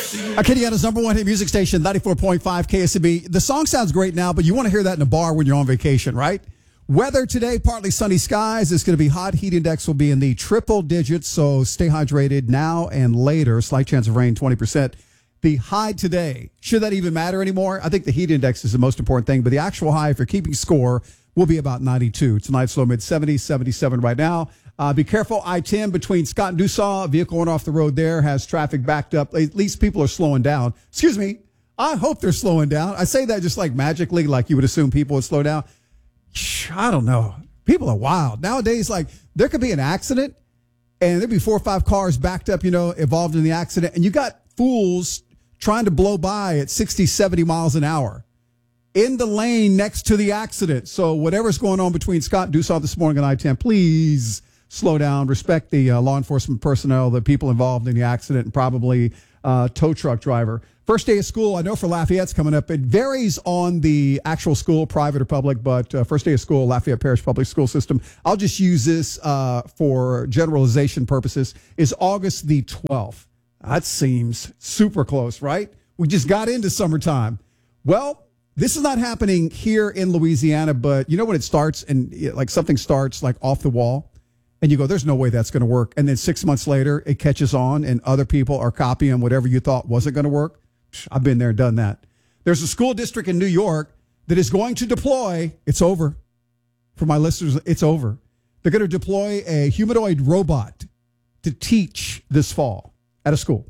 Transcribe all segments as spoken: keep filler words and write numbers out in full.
Acadiana's number one hit music station, ninety-four point five K S M B. The song sounds great now, but you want to hear that in a bar when you're on vacation, right? Weather today, partly sunny skies. It's going to be hot. Heat index will be in the triple digits, so stay hydrated now and later. Slight chance of rain, twenty percent. The high today, should that even matter anymore? I think the heat index is the most important thing, but the actual high, if you're keeping score, will be about ninety-two. Tonight's low mid seventies, seventy-seven right now. Uh, be careful, I ten between Scott and Dussault. A vehicle going off the road there has traffic backed up. At least people are slowing down. Excuse me. I hope they're slowing down. I say that just like magically, like you would assume people would slow down. I don't know. People are wild. Nowadays, like, there could be an accident, and there'd be four or five cars backed up, you know, involved in the accident, and you got fools trying to blow by at sixty, seventy miles an hour in the lane next to the accident. So whatever's going on between Scott and Dussault this morning on I ten, please slow down, respect the uh, law enforcement personnel, the people involved in the accident, and probably uh, tow truck driver. First day of school, I know for Lafayette's coming up. It varies on the actual school, private or public, but uh, first day of school, Lafayette Parish Public School System. I'll just use this uh, for generalization purposes, is August the twelfth. That seems super close, right? We just got into summertime. Well, this is not happening here in Louisiana, but you know when it starts and like something starts like off the wall and you go, there's no way that's going to work. And then six months later, it catches on and other people are copying whatever you thought wasn't going to work. I've been there and done that. There's a school district in New York that is going to deploy. It's over. For my listeners, it's over. They're going to deploy a humanoid robot to teach this fall at a school.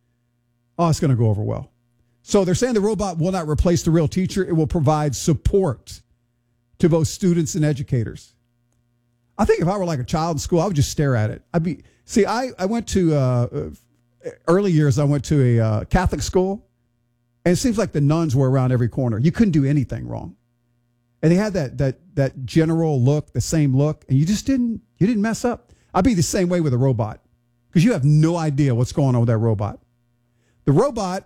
Oh, it's going to go over well. So they're saying the robot will not replace the real teacher. It will provide support to both students and educators. I think if I were like a child in school, I would just stare at it. I'd be, see, I, I went to, uh, early years, I went to a uh, Catholic school, and it seems like the nuns were around every corner. You couldn't do anything wrong. And they had that that that general look, the same look, and you just didn't, you didn't mess up. I'd be the same way with a robot, because you have no idea what's going on with that robot. The robot,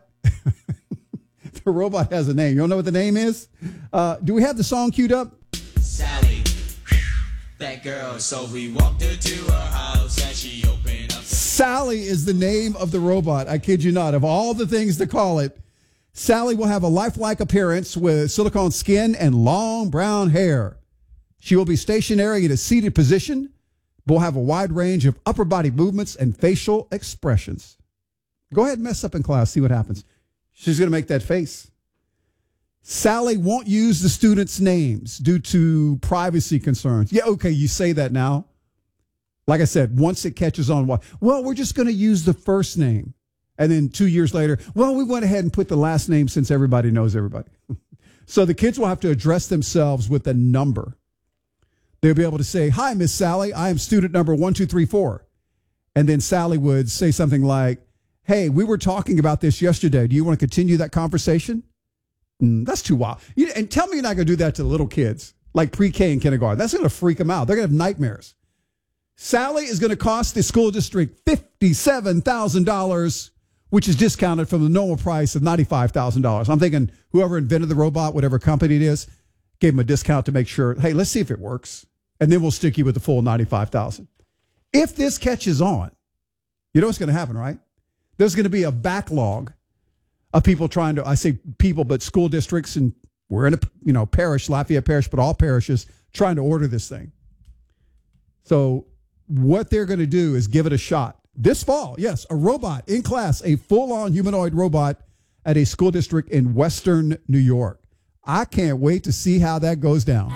the robot has a name. You don't know what the name is? Uh, do we have the song queued up? Sally, that girl. So we walked her to her house and she opened up. Sally is the name of the robot. I kid you not. Of all the things to call it, Sally will have a lifelike appearance with silicone skin and long brown hair. She will be stationary in a seated position, but will have a wide range of upper body movements and facial expressions. Go ahead and mess up in class. See what happens. She's going to make that face. Sally won't use the students' names due to privacy concerns. Yeah, okay, you say that now. Like I said, once it catches on, well, we're just going to use the first name. And then two years later, well, we went ahead and put the last name since everybody knows everybody. So the kids will have to address themselves with a number. They'll be able to say, hi, Miss Sally, I am student number one two three four. And then Sally would say something like, hey, we were talking about this yesterday. Do you want to continue that conversation? Mm, that's too wild. You, and tell me you're not going to do that to little kids, like pre-K and kindergarten. That's going to freak them out. They're going to have nightmares. Sally is going to cost the school district fifty-seven thousand dollars, which is discounted from the normal price of ninety-five thousand dollars. I'm thinking whoever invented the robot, whatever company it is, gave them a discount to make sure, hey, let's see if it works. And then we'll stick you with the full ninety-five thousand dollars. If this catches on, you know what's going to happen, right? There's going to be a backlog of people trying to, I say people, but school districts, and we're in a, you know, parish, Lafayette Parish, but all parishes trying to order this thing. So what they're going to do is give it a shot. This fall, yes, a robot in class, a full-on humanoid robot at a school district in Western New York. I can't wait to see how that goes down.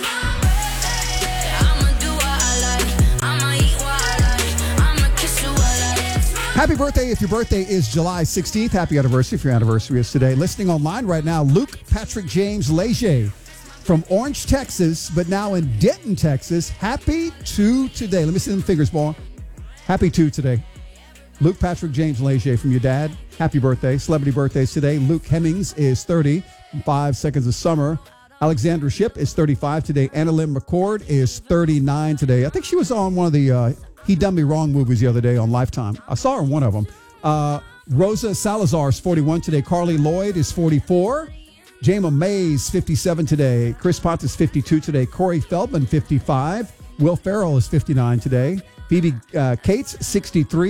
Happy birthday if your birthday is July sixteenth. Happy anniversary if your anniversary is today. Listening online right now, Luke Patrick James Leger from Orange, Texas, but now in Denton, Texas. Happy to today. Let me see them fingers, boy. Happy to today. Luke Patrick James Leger from your dad. Happy birthday. Celebrity birthdays today. Luke Hemmings is thirty. Five Seconds of Summer. Alexandra Shipp is thirty-five today. Anna Lynn McCord is thirty-nine today. I think she was on one of the uh, He Done Me Wrong movies the other day on Lifetime. I saw her in one of them. Uh, Rosa Salazar is forty-one today. Carly Lloyd is forty-four. Jama Mays, fifty-seven today. Chris Potts is fifty-two today. Corey Feldman, fifty-five. Will Ferrell is fifty-nine today. Phoebe uh, Cates, sixty-three.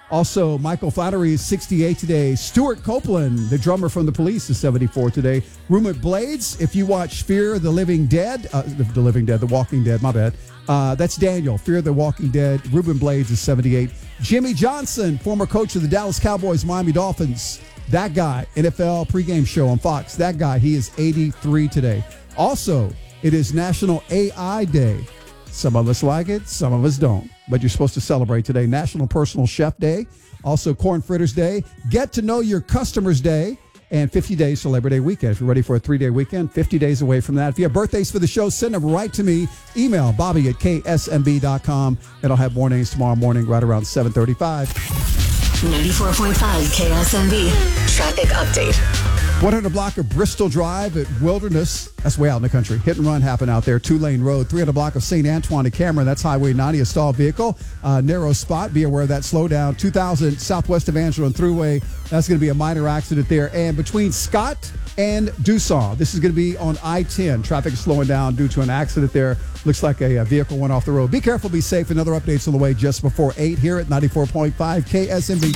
Also, Michael Flannery is sixty-eight today. Stuart Copeland, the drummer from The Police, is seventy-four today. Rupert Blades, if you watch Fear the Living Dead, uh, the Living Dead, The Walking Dead, my bad. Uh, that's Daniel, Fear the Walking Dead. Rupert Blades is seventy-eight. Jimmy Johnson, former coach of the Dallas Cowboys, Miami Dolphins. That guy, N F L pregame show on Fox. That guy, he is eighty-three today. Also, it is National A I Day. Some of us like it, some of us don't. But you're supposed to celebrate today. National Personal Chef Day. Also Corn Fritters Day. Get to Know Your Customers Day. And fifty days to Labor Day weekend. If you're ready for a three-day weekend, fifty days away from that. If you have birthdays for the show, send them right to me. Email Bobby at K S M B dot com. And I'll have mornings tomorrow morning right around seven thirty-five. ninety-four point five K S M B. Traffic update. one hundred block of Bristol Drive at Wilderness. That's way out in the country. Hit and run happened out there. Two-lane road. three hundred block of Saint Antoine to Cameron. That's Highway ninety. A stalled vehicle. Uh, narrow spot. Be aware of that. Slow down. two thousand southwest of Angelo and Thruway. That's going to be a minor accident there. And between Scott and Dussault, this is going to be on I ten. Traffic is slowing down due to an accident there. Looks like a, a vehicle went off the road. Be careful. Be safe. Another updates on the way just before eight here at ninety-four point five K S M B.